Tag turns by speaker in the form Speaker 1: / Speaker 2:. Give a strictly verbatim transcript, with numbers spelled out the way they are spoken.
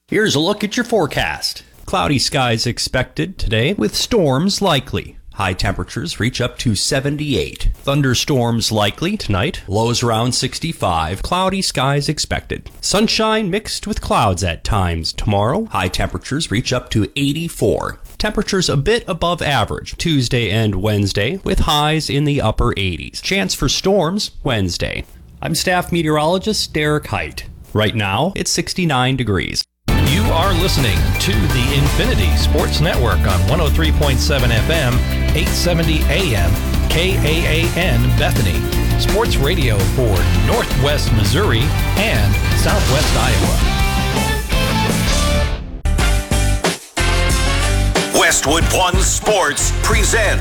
Speaker 1: Here's a look at your forecast. Cloudy skies expected today with storms likely. High temperatures reach up to seventy-eight. Thunderstorms likely tonight. Lows around sixty-five. Cloudy skies expected. Sunshine mixed with clouds at times tomorrow. High temperatures reach up to eighty-four. Temperatures a bit above average Tuesday and Wednesday with highs in the upper eighties. Chance for storms Wednesday. I'm staff meteorologist Derek Height. Right now, it's sixty-nine degrees.
Speaker 2: You are listening to the Infinity Sports Network on one oh three point seven F M, eight seventy A M, K A A N Bethany. Sports radio for Northwest Missouri and Southwest Iowa.
Speaker 3: Westwood One Sports presents